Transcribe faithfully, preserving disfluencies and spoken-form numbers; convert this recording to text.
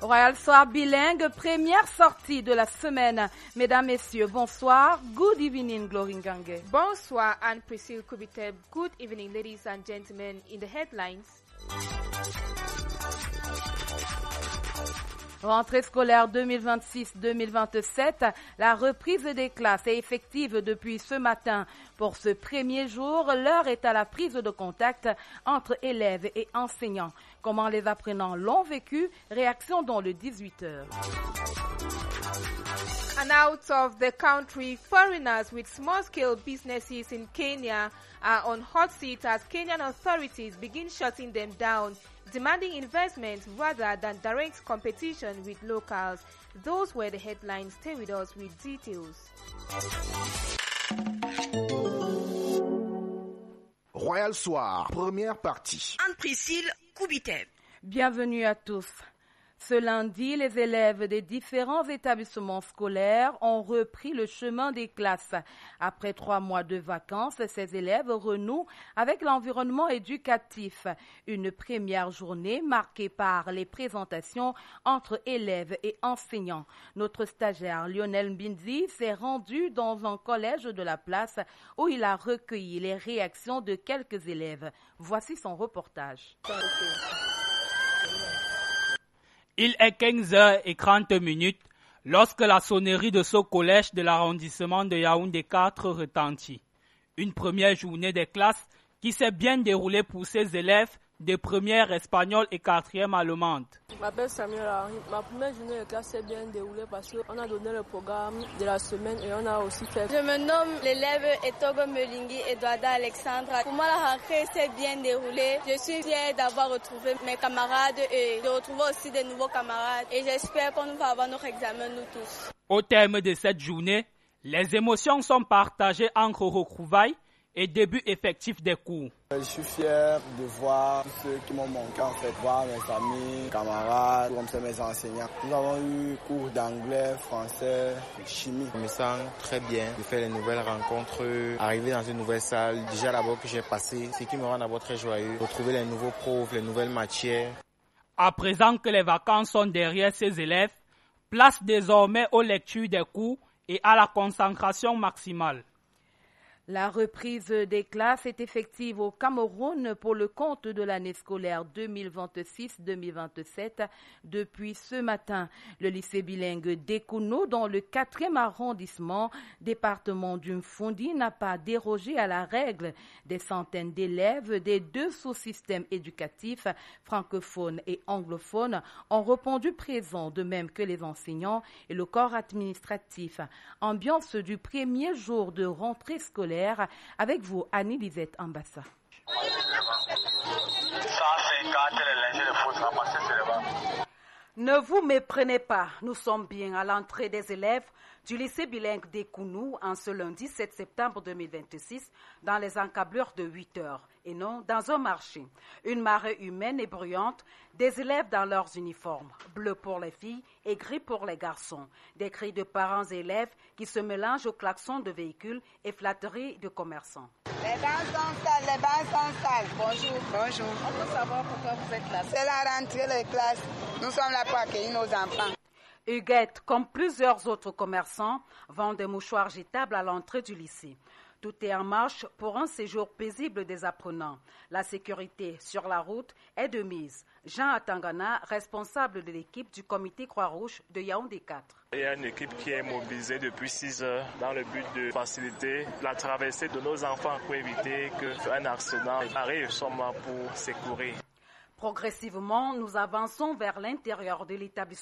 Royal Soir bilingue, première sortie de la semaine. Mesdames, Messieurs, bonsoir. Good evening, Glory Ngange. Bonsoir, Anne-Priscille Kubiteb. Good evening, ladies and gentlemen. In the headlines. Rentrée scolaire deux mille vingt-six deux mille vingt-sept, la reprise des classes est effective depuis ce matin. Pour ce premier jour, l'heure est à la prise de contact entre élèves et enseignants. Comment les apprenants l'ont vécu? Réaction dans le dix-huit heures. And out of the country, foreigners with small-scale businesses in Kenya are on hot seat as Kenyan authorities begin shutting them down, demanding investment rather than direct competition with locals. Those were the headlines. Stay with us with details. Royal Soir, première partie. Anne-Priscille Kubiteb. Bienvenue à tous. Ce lundi, les élèves des différents établissements scolaires ont repris le chemin des classes. Après trois mois de vacances, ces élèves renouent avec l'environnement éducatif. Une première journée marquée par les présentations entre élèves et enseignants. Notre stagiaire Lionel Mbindi s'est rendu dans un collège de la place où il a recueilli les réactions de quelques élèves. Voici son reportage. Il est quinze heures trente minutes lorsque la sonnerie de ce collège de l'arrondissement de Yaoundé quatre retentit. Une première journée des classes qui s'est bien déroulée pour ces élèves de première espagnole et quatrième allemande. Je m'appelle Samuel Henry. Ma première journée de classe s'est bien déroulée parce qu'on a donné le programme de la semaine et on a aussi fait. Je me nomme l'élève Etogo Melingi Edouarda Alexandra. Pour moi, la rentrée s'est bien déroulée. Je suis fière d'avoir retrouvé mes camarades et de retrouver aussi de nouveaux camarades. Et j'espère qu'on va avoir notre examen, nous tous. Au terme de cette journée, les émotions sont partagées entre retrouvailles et début effectif des cours. Je suis fier de voir tous ceux qui m'ont manqué, en fait, voir mes familles, camarades, comme c'est mes enseignants. Nous avons eu cours d'anglais, français, chimie. Je me sens très bien de faire les nouvelles rencontres, arriver dans une nouvelle salle. Déjà d'abord que j'ai passé, ce qui me rend d'abord très joyeux, retrouver les nouveaux profs, les nouvelles matières. À présent que les vacances sont derrière ces élèves, place désormais aux lectures des cours et à la concentration maximale. La reprise des classes est effective au Cameroun pour le compte de l'année scolaire deux mille vingt-six deux mille vingt-sept depuis ce matin. Le lycée bilingue d'Ekounou, dans le quatrième arrondissement, département du Mfundi, n'a pas dérogé à la règle. Des centaines d'élèves des deux sous-systèmes éducatifs, francophones et anglophones, ont répondu présents, de même que les enseignants et le corps administratif. Ambiance du premier jour de rentrée scolaire avec vous, Annie-Lisette Ambassa. Ne vous méprenez pas, nous sommes bien à l'entrée des élèves du lycée bilingue d'Ekounou en ce lundi sept septembre deux mille vingt-six dans les encablures de huit heures et non dans un marché. Une marée humaine et bruyante, des élèves dans leurs uniformes, bleu pour les filles et gris pour les garçons. Des cris de parents et élèves qui se mélangent aux klaxons de véhicules et flatteries de commerçants. Les bancs sont sales, les bancs sont sales. Bonjour. Bonjour. On peut savoir pourquoi vous êtes là? C'est la rentrée des classes. Nous sommes là pour accueillir nos enfants. Huguette, comme plusieurs autres commerçants, vend des mouchoirs jetables à l'entrée du lycée. Tout est en marche pour un séjour paisible des apprenants. La sécurité sur la route est de mise. Jean Atangana, responsable de l'équipe du comité Croix-Rouge de Yaoundé quatre. Il y a une équipe qui est mobilisée depuis six heures dans le but de faciliter la traversée de nos enfants pour éviter qu'un accident arrive. Nous sommes là pour secourir. Progressivement, nous avançons vers l'intérieur de l'établissement.